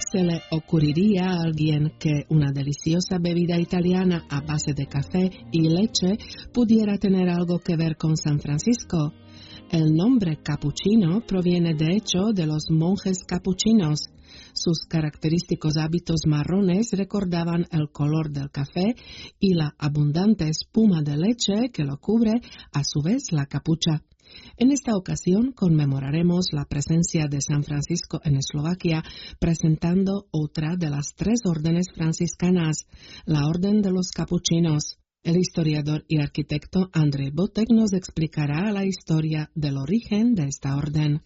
se le ocurriría a alguien que una deliciosa bebida italiana a base de café y leche pudiera tener algo que ver con San Francisco? El nombre capuchino proviene de hecho de los monjes capuchinos. Sus característicos hábitos marrones recordaban el color del café y la abundante espuma de leche que lo cubre, a su vez la capucha. En esta ocasión conmemoraremos la presencia de San Francisco en Eslovaquia, presentando otra de las 3 órdenes franciscanas, la Orden de los Capuchinos. El historiador y arquitecto Andrej Botek nos explicará la historia del origen de esta orden.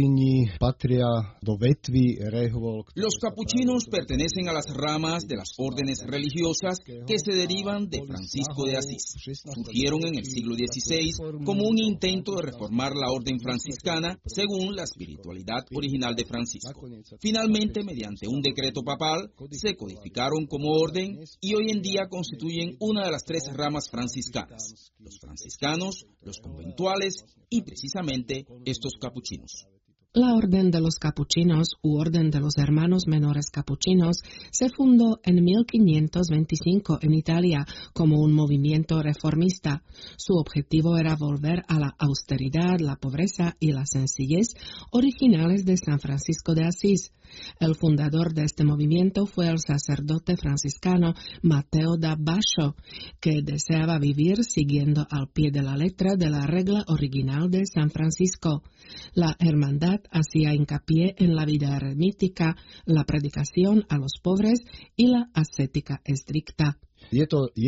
Los capuchinos pertenecen a las ramas de las órdenes religiosas que se derivan de Francisco de Asís. Surgieron en el siglo XVI como un intento de reformar la orden franciscana según la espiritualidad original de Francisco. Finalmente, mediante un decreto papal, se codificaron como orden y hoy en día constituyen una de las 3 ramas franciscanas: los franciscanos, los conventuales y precisamente estos capuchinos. La Orden de los Capuchinos, u Orden de los Hermanos Menores Capuchinos, se fundó en 1525 en Italia como un movimiento reformista. Su objetivo era volver a la austeridad, la pobreza y la sencillez originales de San Francisco de Asís. El fundador de este movimiento fue el sacerdote franciscano Mateo da Basho, que deseaba vivir siguiendo al pie de la letra de la regla original de San Francisco. La hermandad hacía hincapié en la vida eremítica, la predicación a los pobres y la ascética estricta. Es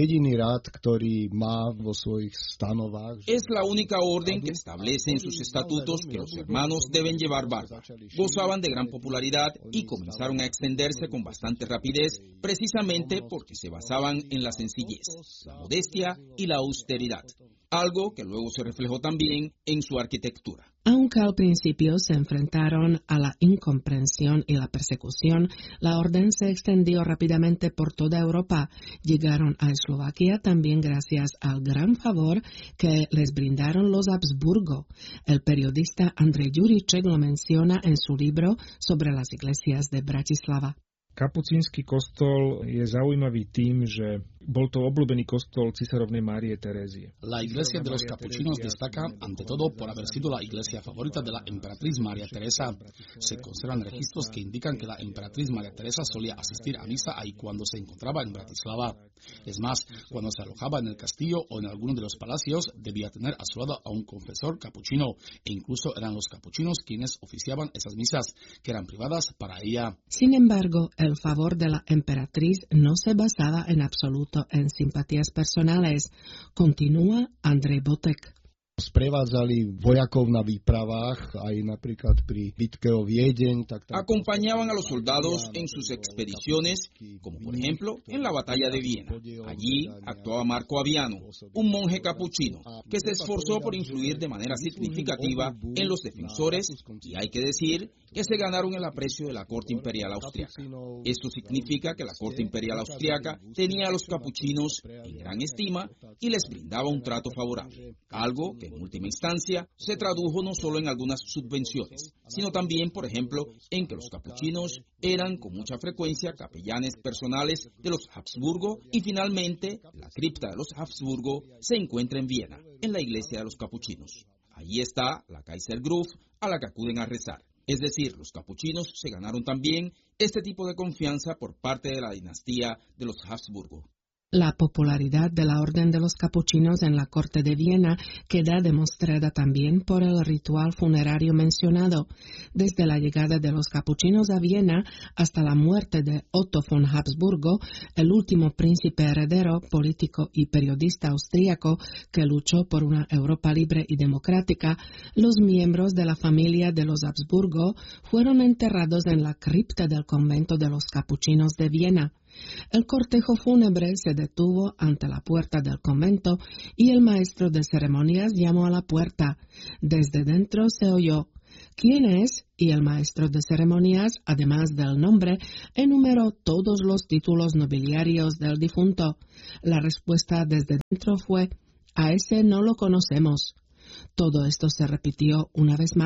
la única orden que establece en sus estatutos que los hermanos deben llevar barba. Gozaban de gran popularidad y comenzaron a extenderse con bastante rapidez, precisamente porque se basaban en la sencillez, la modestia y la austeridad, algo que luego se reflejó también en su arquitectura. Aunque al principio se enfrentaron a la incomprensión y la persecución, la orden se extendió rápidamente por toda Europa. Llegaron a Eslovaquia también gracias al gran favor que les brindaron los Habsburgo. El periodista Andrej Juriček lo menciona en su libro sobre las iglesias de Bratislava. Kapucínsky kostol je zaujímavý tým, že bol to obľúbený kostol cisárovnej Márie Terézie. La iglesia de los capuchinos destaca ante todo por haber sido la iglesia favorita de la emperatriz María Teresa. Se conservan registros que indican que la emperatriz María Teresa solía asistir a misa ahí cuando se encontraba en Bratislava. Es más, cuando se alojaba en el castillo o en alguno de los palacios, debía tener a su lado a un confesor capuchino, e incluso eran los capuchinos quienes oficiaban esas misas, que eran privadas para ella. Sin embargo, el favor de la emperatriz no se basaba en absoluto en simpatías personales. Continúa Andrej Botek. Sprevádzali vojakov na výpravách, aj napríklad pri bitke o Viedeň. Acompañaban a los soldados en sus expediciones, como por ejemplo en la batalla de Viena. Allí actuaba Marco Aviano, un monje capuchino, que se esforzó por influir de manera significativa en los defensores, y hay que decir que se ganaron el aprecio de la corte imperial austriaca. Esto significa que la corte imperial austriaca tenía a los capuchinos en gran estima y les brindaba un trato favorable, algo que en última instancia se tradujo no solo en algunas subvenciones, sino también, por ejemplo, en que los capuchinos eran con mucha frecuencia capellanes personales de los Habsburgo, y finalmente la cripta de los Habsburgo se encuentra en Viena, en la iglesia de los capuchinos. Allí está la Kaisergruft a la que acuden a rezar. Es decir, los capuchinos se ganaron también este tipo de confianza por parte de la dinastía de los Habsburgo. La popularidad de la Orden de los Capuchinos en la corte de Viena queda demostrada también por el ritual funerario mencionado. Desde la llegada de los capuchinos a Viena hasta la muerte de Otto von Habsburgo, el último príncipe heredero, político y periodista austríaco que luchó por una Europa libre y democrática, los miembros de la familia de los Habsburgo fueron enterrados en la cripta del convento de los capuchinos de Viena. El cortejo fúnebre se detuvo ante la puerta del convento y el maestro de ceremonias llamó a la puerta. Desde dentro se oyó: ¿quién es? Y el maestro de ceremonias, además del nombre, enumeró todos los títulos nobiliarios del difunto. La respuesta desde dentro fue: a ese no lo conocemos. Todo esto se repitió una vez más.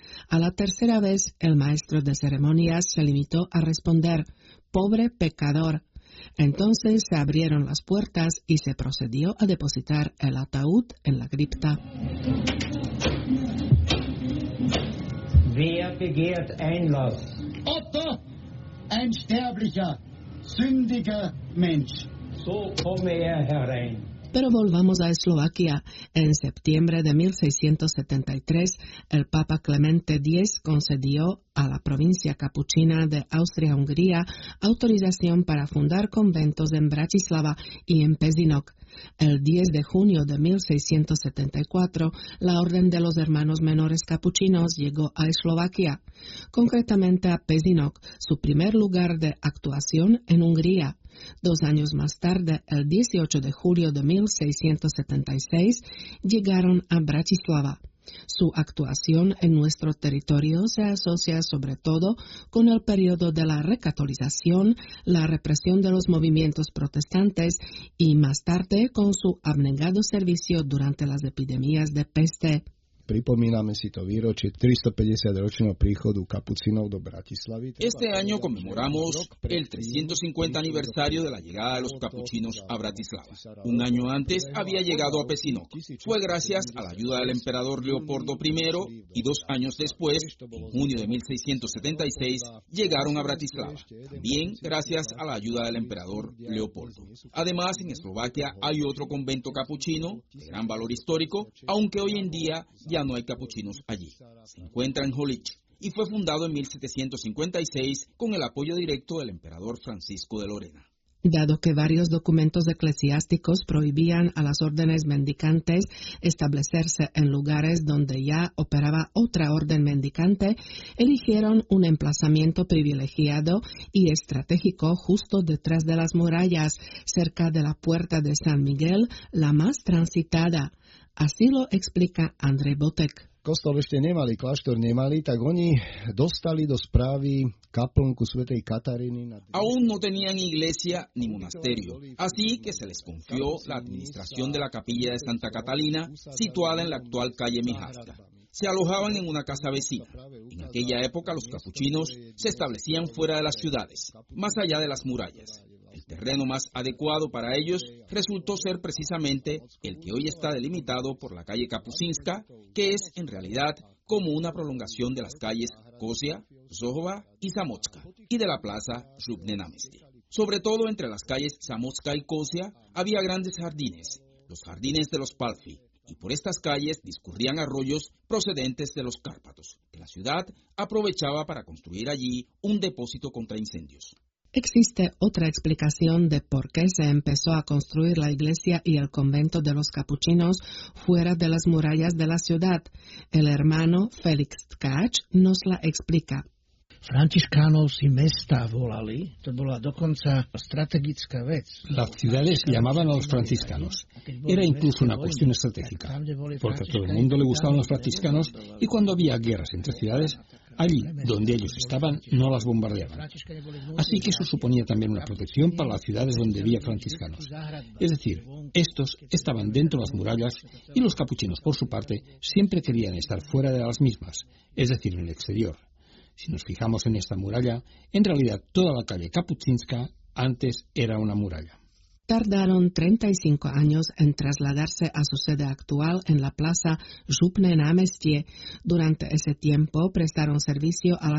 A la tercera vez, el maestro de ceremonias se limitó a responder: «Pobre pecador». Entonces se abrieron las puertas y se procedió a depositar el ataúd en la cripta. Wer begehrt Einlass? Otto, ein sterblicher, sündiger Mensch. So komme herein. Pero volvamos a Eslovaquia. En septiembre de 1673, el Papa Clemente X concedió a la provincia capuchina de Austria-Hungría autorización para fundar conventos en Bratislava y en Pezinok. El 10 de junio de 1674, la Orden de los Hermanos Menores Capuchinos llegó a Eslovaquia, concretamente a Pezinok, su primer lugar de actuación en Hungría. 2 años más tarde, el 18 de julio de 1676, llegaron a Bratislava. Su actuación en nuestro territorio se asocia sobre todo con el periodo de la recatolización, la represión de los movimientos protestantes y más tarde con su abnegado servicio durante las epidemias de peste. Pripomíname si to výročie 350-ročného príchodu kapucinov do Bratislavy. Este año conmemoramos el 350 aniversario de la llegada de los capuchinos a Bratislava. Un año antes había llegado a Pezinok. Fue gracias a la ayuda del emperador Leopoldo I y 2 años después, en junio de 1676, llegaron a Bratislava. También gracias a la ayuda del emperador Leopoldo. Además, en Eslovaquia hay otro convento capuchino de gran valor histórico, aunque hoy en día ya no hay capuchinos allí. Se encuentra en Holič y fue fundado en 1756 con el apoyo directo del emperador Francisco de Lorena. Dado que varios documentos eclesiásticos prohibían a las órdenes mendicantes establecerse en lugares donde ya operaba otra orden mendicante, eligieron un emplazamiento privilegiado y estratégico justo detrás de las murallas, cerca de la Puerta de San Miguel, la más transitada. Así lo explica Andrej Botek. Kostol ešte nemali, kláštor nemali, tak oni dostali do správy kaplnku svätej Kataríny. Aún no tenían iglesia ni monasterio, así que se les confió la administración de la capilla de Santa Catalina, situada en la actual calle Mijaska. Se alojaban en una casa vecina. En aquella época los capuchinos se establecían fuera de las ciudades, más allá de las murallas. El terreno más adecuado para ellos resultó ser precisamente el que hoy está delimitado por la calle Kapucinska, que es en realidad como una prolongación de las calles Kosia, Zohova y Zamochka, y de la plaza Župné námestie. Sobre todo entre las calles Zamochka y Kosia había grandes jardines, los jardines de los Palfi, y por estas calles discurrían arroyos procedentes de los Cárpatos, que la ciudad aprovechaba para construir allí un depósito contra incendios. Existe otra explicación de por qué se empezó a construir la iglesia y el convento de los capuchinos fuera de las murallas de la ciudad. El hermano Felix Tkáč nos la explica. Františkánov si mesta volali, to bola dokonca strategická vec. Las ciudades llamaban a los franciscanos. Era incluso una cuestión estratégica, porque a todo el mundo le gustaban los franciscanos y cuando había guerras entre ciudades, allí donde ellos estaban no las bombardeaban. Así que eso suponía también una protección para las ciudades donde había franciscanos. Es decir, estos estaban dentro de las murallas y los capuchinos, por su parte, siempre querían estar fuera de las mismas, es decir, en el exterior. Si nos fijamos en esta muralla, en realidad toda la calle Kapucinska antes era una muralla. Tardaron 35 años en trasladarse a su sede actual en la plaza Župné námestie. Durante ese tiempo prestaron servicio a la